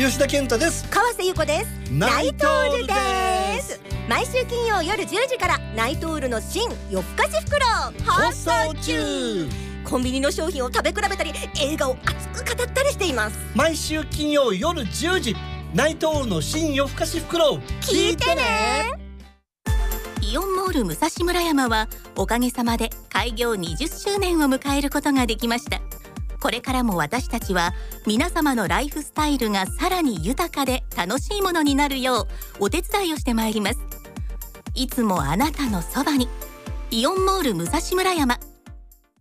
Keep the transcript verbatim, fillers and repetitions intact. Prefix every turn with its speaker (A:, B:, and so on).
A: 吉田健太です。
B: 川瀬優子です。ナイトールです。毎週金曜夜じゅうじからナイトールの新夜更かし袋放送中。コンビニの商品を食べ比べたり映画を熱く語ったりしています。
A: 毎週金曜夜じゅうじ、ナイトールの新夜更かし袋
B: 聞いてね。
C: イオンモール武蔵村山はおかげさまで開業にじゅっしゅうねんを迎えることができました。これからも私たちは皆様のライフスタイルがさらに豊かで楽しいものになるようお手伝いをしてまいります。いつもあなたのそばに、イオンモール武蔵村山。